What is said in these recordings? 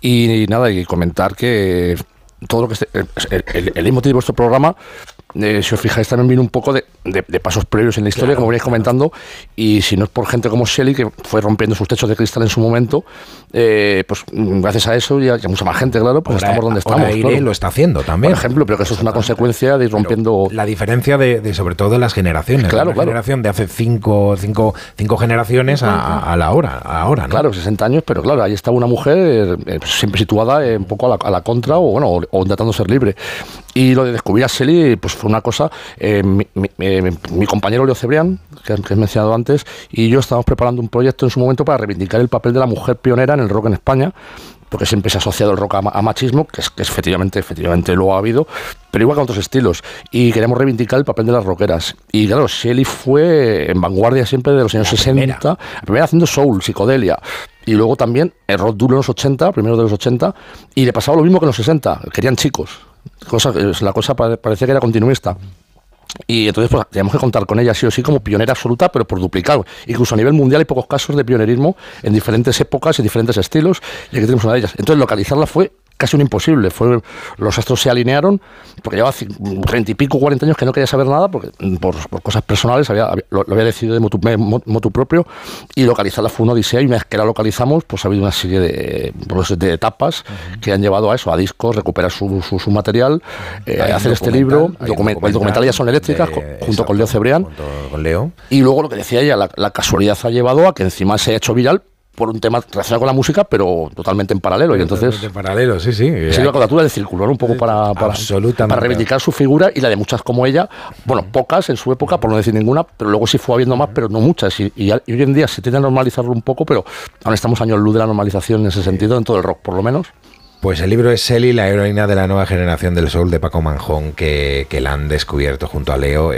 Y nada, y comentar que todo lo que el leitmotiv de vuestro programa, si os fijáis, también viene un poco de pasos previos en la historia, como veníais comentando, y si no es por gente como Shelley, que fue rompiendo sus techos de cristal en su momento, pues gracias a eso y a mucha más gente, claro, pues estamos donde estamos. Claro. Lo está haciendo también. Por ejemplo, pero que eso es una consecuencia de ir rompiendo... Pero la diferencia de sobre todo de las generaciones. Claro, la generación de hace cinco generaciones a la hora, ahora, ¿no? Claro, 60 años, pero claro, ahí estaba una mujer siempre situada un poco a la contra, o intentando ser libre. Y lo de descubrir a Shelley, pues fue una cosa... mi compañero Leo Cebrián, que he mencionado antes, y yo estábamos preparando un proyecto en su momento para reivindicar el papel de la mujer pionera en el rock en España, porque siempre se ha asociado el rock a machismo, que es efectivamente lo ha habido, pero igual que otros estilos, y queremos reivindicar el papel de las rockeras. Y claro, Shelley fue en vanguardia siempre de los años 60, la primera haciendo soul, psicodelia, y luego también el rock duro en los 80, primero de los 80, y le pasaba lo mismo que en los 60, querían chicos, la cosa parecía que era continuista. Y entonces pues teníamos que contar con ella sí o sí como pionera absoluta, pero por duplicado. Incluso a nivel mundial hay pocos casos de pionerismo en diferentes épocas y diferentes estilos, y aquí tenemos una de ellas. Entonces localizarla fue casi un imposible. Los astros se alinearon, porque llevaba 30 y pico, 40 años que no quería saber nada, porque por cosas personales lo había decidido de motu propio, y localizarla fue una odisea, y una vez que la localizamos, pues ha habido una serie de etapas que han llevado a eso, a discos, recuperar su material, hacer este libro, el documental Ya son eléctricas, junto con Leo Cebrián, con Leo. Y luego lo que decía ella, la casualidad ha llevado a que encima se ha hecho viral por un tema relacionado con la música, pero totalmente en paralelo. Y entonces, en paralelo, sí. Es la cuadratura del círculo, ¿no? Un poco para reivindicar su figura y la de muchas como ella. Bueno, pocas en su época, por no decir ninguna, pero luego sí fue habiendo más, pero no muchas. Y hoy en día se tiende a normalizarlo un poco, pero aún estamos años luz de la normalización en ese sentido, en todo el rock, por lo menos. Pues el libro es Shelley, la heroína de la nueva generación del soul, de Paco Manjón, que la han descubierto junto a Leo.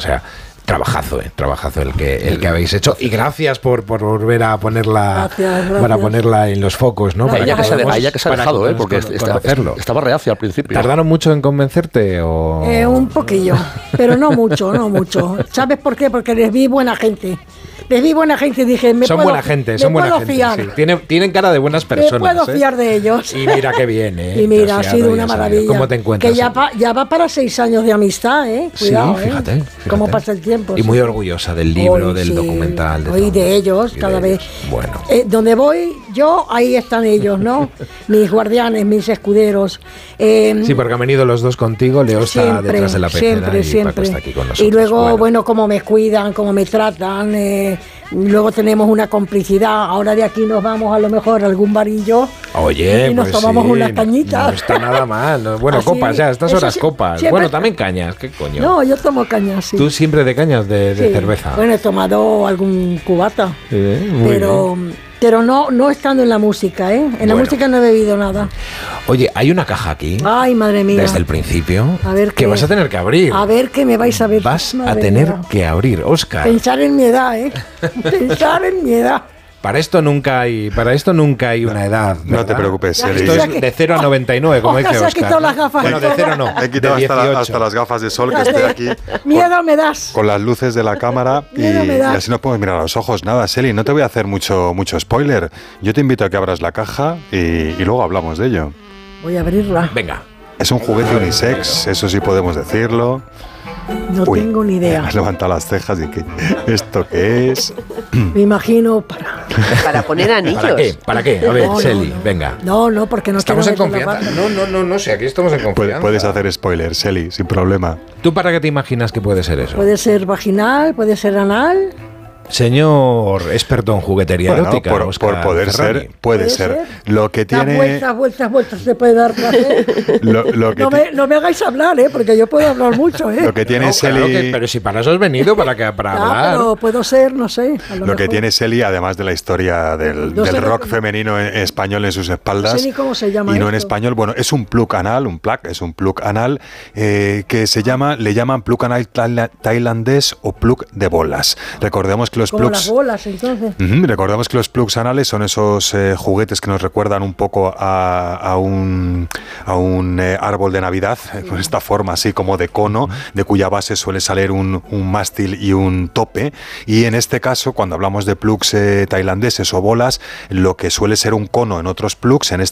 Trabajazo el que habéis hecho, y gracias por volver a ponerla, gracias. Para ponerla en los focos, ¿no? Ella que se ha dejado, porque estaba reacia al principio. ¿Tardaron mucho en convencerte? Un poquillo, pero no mucho. ¿Sabes por qué? Porque les vi buena gente. Les vi buena gente y dije, son buena gente. Fiar. Sí. Tienen cara de buenas personas. Me puedo fiar de ellos. Y mira qué bien, Y mira, ha sido una maravilla. ¿Cómo te encuentras? Que ya va para 6 años de amistad, Cuidado, sí, fíjate. Cómo pasa el tiempo. Y muy orgullosa del libro, del documental. De ellos, cada vez. Bueno. Donde voy yo, ahí están ellos, ¿no? Mis guardianes, mis escuderos. Sí, porque han venido los dos contigo. Leo está detrás de la pecera y Paco está aquí con nosotros. Y luego, bueno, cómo me cuidan, cómo me tratan. Luego tenemos una complicidad. Ahora de aquí nos vamos a lo mejor a algún barillo. Oye, y nos tomamos unas cañitas. No está nada mal. Bueno, así, copas ya, estas horas copas. Siempre. Bueno, también cañas, ¿qué coño? No, yo tomo cañas, sí. Tú siempre de cañas de cerveza. Bueno, he tomado algún cubata. Pero no estando en la música, En la música no he bebido nada. Oye, hay una caja aquí. Ay, madre mía. Desde el principio. A ver que vas a tener que abrir. A ver qué me vais a ver. Vas a tener que abrir, Óscar. Pensar en mi edad, Pensar en mi edad. Para esto nunca hay una edad, ¿verdad? No te preocupes, Esto es de 0 a 99, como dice Óscar. Se ha quitado las gafas. Bueno, de 0 no. He quitado hasta las gafas de sol, que estoy aquí. Miedo me das. Con las luces de la cámara y así nos podemos mirar a los ojos. Nada, Shelley, no te voy a hacer mucho spoiler. Yo te invito a que abras la caja y luego hablamos de ello. Voy a abrirla. Venga. Es un juguete unisex, eso sí podemos decirlo. No tengo ni idea. Has levantado las cejas y ¿esto qué es? Me imagino para poner anillos. ¿Para qué? A ver, Shelley, venga. No, porque no estamos en confianza. No sé, aquí estamos en confianza. Puedes hacer spoiler, Shelley, sin problema. ¿Tú para qué te imaginas que puede ser eso? Puede ser vaginal, puede ser anal. Señor experto en juguetería erótica, por poder ser, puede ser. Lo que tiene... Vueltas se puede dar placer. No me hagáis hablar, porque yo puedo hablar mucho, Lo que tiene Shelley... Claro pero si para eso has venido, para hablar. Pero puedo ser, no sé. Lo que tiene Shelley, además de la historia del rock femenino en español en sus espaldas... No sé ni cómo se llama. Y no en español, bueno, es un plug anal, que le llaman plug anal tailandés o plug de bolas. Recordemos que los como plugs, las bolas, entonces. Recordamos que los plugs anales son esos juguetes que nos recuerdan un poco a un árbol de Navidad, con esta forma así como de cono, de cuya base suele salir un mástil y un tope. Y en este caso, cuando hablamos de plugs tailandeses o bolas, lo que suele ser un cono en otros plugs, en este